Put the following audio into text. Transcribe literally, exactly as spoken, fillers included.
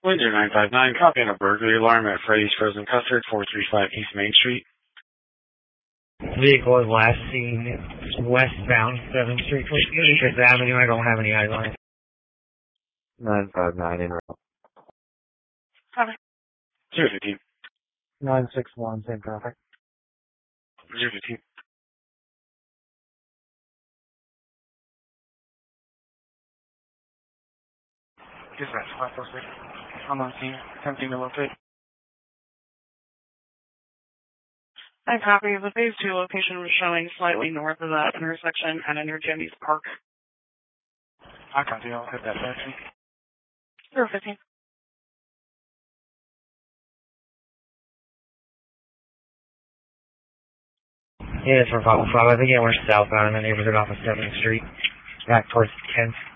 Windsor nine five nine, copy on a burglary alarm at Freddy's Frozen Custard, four three five East Main Street. Vehicle is last seen westbound seventh Street, Fifth Avenue. I don't have any eyes on it. nine five nine in route. Copy. zero fifteen. nine six one, same traffic. zero fifteen. Dispatch, five four six. I'm on scene, attempting to locate. I copy. The phase two location was showing slightly north of that intersection at near Jenny's Park. I copy, I'll hit that section. zero fifteen. Yeah, it's from five oh five. I think yeah, we're southbound in the neighborhood off of seventh Street, back towards tenth.